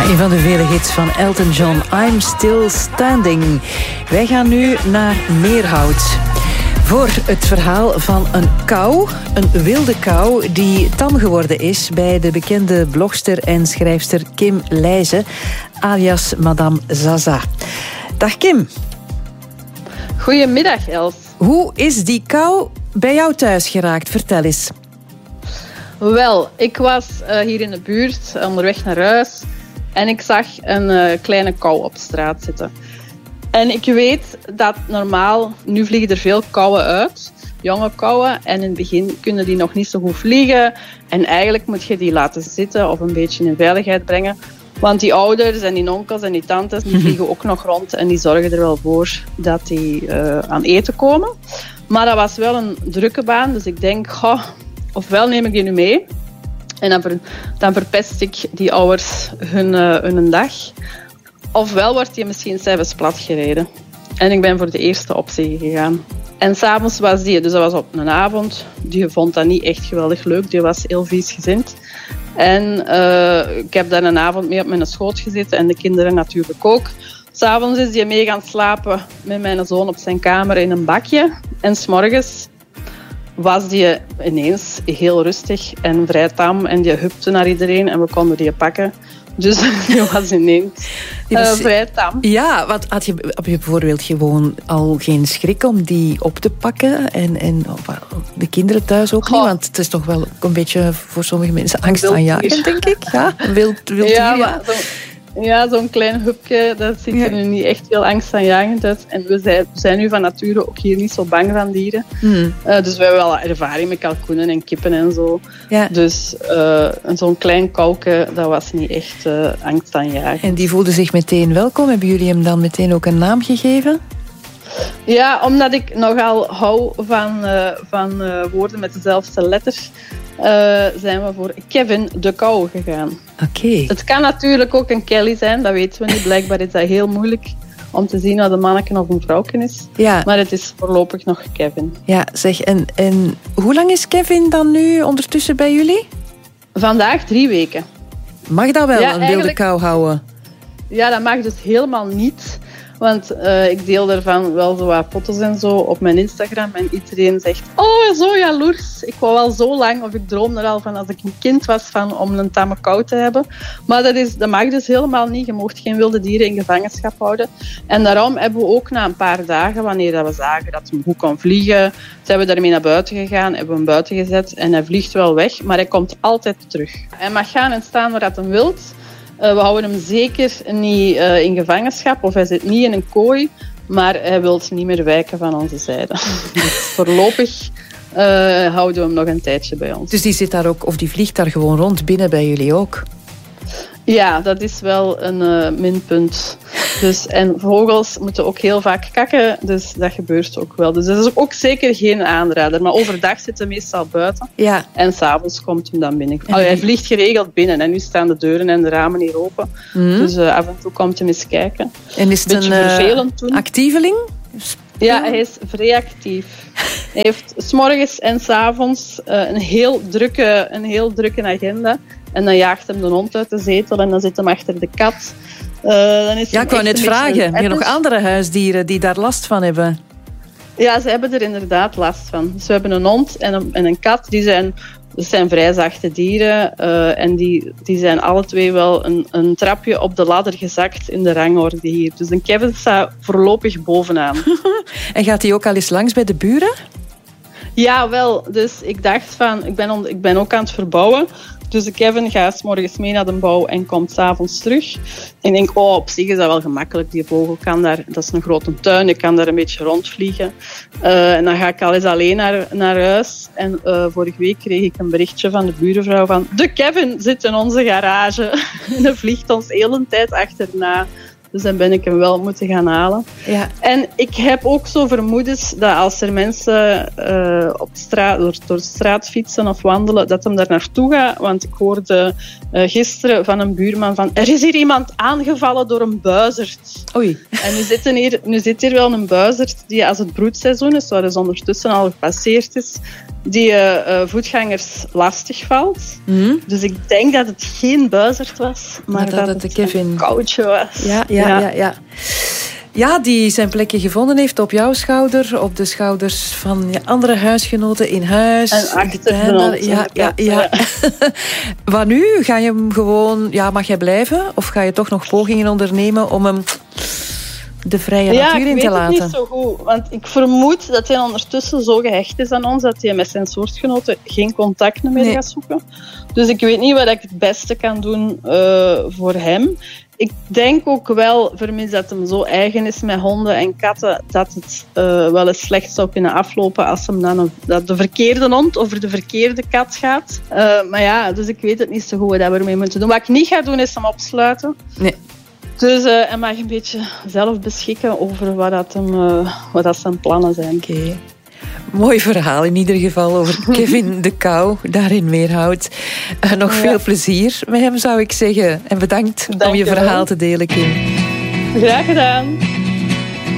Een van de vele hits van Elton John, I'm Still Standing. Wij gaan nu naar Meerhout. Voor het verhaal van een kou, een wilde kou die tam geworden is bij de bekende blogster en schrijfster Kim Leijzen, alias Madame Zaza. Dag Kim. Goedemiddag Els. Hoe is die kou bij jou thuis geraakt? Vertel eens. Wel, ik was hier in de buurt onderweg naar huis en ik zag een kleine kou op straat zitten. En ik weet dat normaal, nu vliegen er veel kauwen uit, jonge kauwen, en in het begin kunnen die nog niet zo goed vliegen. En eigenlijk moet je die laten zitten of een beetje in veiligheid brengen. Want die ouders en die onkels en die tantes, die vliegen ook nog rond en die zorgen er wel voor dat die aan eten komen. Maar dat was wel een drukke baan, dus ik denk, ofwel neem ik die nu mee en dan verpest ik die ouders hun dag. Ofwel wordt die misschien zelfs plat gereden. En ik ben voor de eerste optie gegaan. En s'avonds was die, dus dat was op een avond, die vond dat niet echt geweldig leuk. Die was heel viesgezind. En ik heb daar een avond mee op mijn schoot gezeten en de kinderen natuurlijk ook. S'avonds is die mee gaan slapen met mijn zoon op zijn kamer in een bakje. En 's morgens was die ineens heel rustig en vrij tam en die hupte naar iedereen en we konden die pakken. Dus die was ineens vrij tam. Ja, wat had je bijvoorbeeld gewoon al geen schrik om die op te pakken? En de kinderen thuis ook niet? Want het is toch wel een beetje voor sommige mensen angstaanjagend, denk ik. Ja, wild dier, ja, zo'n klein hupje, dat ziet er nu niet echt heel angstaanjagend uit. En we zijn nu van nature ook hier niet zo bang van dieren. Dus we hebben wel ervaring met kalkoenen en kippen en zo. Ja. Dus zo'n klein kauwke, dat was niet echt angstaanjagend. En die voelde zich meteen welkom. Hebben jullie hem dan meteen ook een naam gegeven? Ja, omdat ik nogal hou van woorden met dezelfde letters, zijn we voor Kevin de Kou gegaan. Oké. Het kan natuurlijk ook een Kelly zijn, dat weten we niet. Blijkbaar is dat heel moeilijk om te zien wat een manneke of een vrouwke is. Ja. Maar het is voorlopig nog Kevin. Ja, zeg, en hoe lang is Kevin dan nu ondertussen bij jullie? Vandaag 3 weken. Mag dat wel, een wilde kou houden? Ja, dat mag dus helemaal niet. Want ik deel daarvan wel zo wat foto's en zo op mijn Instagram. En iedereen zegt, oh, zo jaloers. Ik wou al zo lang, of ik droomde er al van als ik een kind was, om een tamme kou te hebben. Maar dat mag dus helemaal niet. Je mocht geen wilde dieren in gevangenschap houden. En daarom hebben we ook na een paar dagen, wanneer we zagen dat hij goed kon vliegen, zijn we daarmee naar buiten gegaan, hebben we hem buiten gezet. En hij vliegt wel weg, maar hij komt altijd terug. Hij mag gaan en staan waar hij wilt. We houden hem zeker niet in gevangenschap of hij zit niet in een kooi, maar hij wil niet meer wijken van onze zijde. Dus voorlopig houden we hem nog een tijdje bij ons. Dus die zit daar ook, of die vliegt daar gewoon rond binnen bij jullie ook? Ja, dat is wel een minpunt. Dus, en vogels moeten ook heel vaak kakken, dus dat gebeurt ook wel. Dus dat is ook zeker geen aanrader. Maar overdag zit hij meestal buiten. Ja. En s'avonds komt hij dan binnen. Hij vliegt geregeld binnen en nu staan de deuren en de ramen hier open. Dus af en toe komt hij eens kijken. En is het een actieveling? Ja, hij is vrij actief. Hij heeft 's morgens en 's avonds een heel drukke agenda. En dan jaagt hem de hond uit de zetel en dan zit hem achter de kat. Dan is ik wou net vragen. Heb je nog andere huisdieren die daar last van hebben? Ja, ze hebben er inderdaad last van. Dus we hebben een hond en een kat. Dat zijn vrij zachte dieren. En die zijn alle twee wel een trapje op de ladder gezakt in de rangorde hier. Dus een Kevin staat voorlopig bovenaan. En gaat hij ook al eens langs bij de buren? Ja, wel. Dus ik dacht van, ik ben ook aan het verbouwen. Dus de Kevin gaat 's morgens mee naar de bouw en komt 's avonds terug. En ik denk, op zich is dat wel gemakkelijk. Die vogel kan daar, dat is een grote tuin, je kan daar een beetje rondvliegen. En dan ga ik al eens alleen naar huis. En vorige week kreeg ik een berichtje van de buurvrouw van, de Kevin zit in onze garage. En hij vliegt ons de hele tijd achterna. Dus dan ben ik hem wel moeten gaan halen. Ja. En ik heb ook zo vermoedens dat als er mensen op straat, door de straat fietsen of wandelen, dat hem daar naartoe gaat. Want ik hoorde gisteren van een buurman van, er is hier iemand aangevallen door een buizerd. Oei. En nu zit hier wel een buizerd die als het broedseizoen is, waar dus ondertussen al gepasseerd is, die voetgangers lastig valt. Dus ik denk dat het geen buizerd was, maar dat het Kevin een koudje was. Ja. Ja, die zijn plekje gevonden heeft op jouw schouder, op de schouders van je andere huisgenoten in huis. En achter de hond. Ja. Wat nu? Ga je hem gewoon... Ja, mag jij blijven? Of ga je toch nog pogingen ondernemen om hem de vrije natuur in te laten? Ja, ik weet het niet zo goed. Want ik vermoed dat hij ondertussen zo gehecht is aan ons dat hij met zijn soortgenoten geen contact meer gaat zoeken. Dus ik weet niet wat ik het beste kan doen voor hem. Ik denk ook wel, vermits dat hem zo eigen is met honden en katten, dat het wel eens slecht zou kunnen aflopen als hem dan dat de verkeerde hond over de verkeerde kat gaat. Maar ja, dus ik weet het niet zo goed wat we ermee moeten doen. Wat ik niet ga doen, is hem opsluiten. Nee. Dus hij mag een beetje zelf beschikken over wat dat zijn plannen zijn. Oké. Mooi verhaal in ieder geval over Kevin de Kou, daar in Meerhout. Nog veel plezier met hem, zou ik zeggen. En bedankt om je verhaal te delen, Kim. Graag gedaan.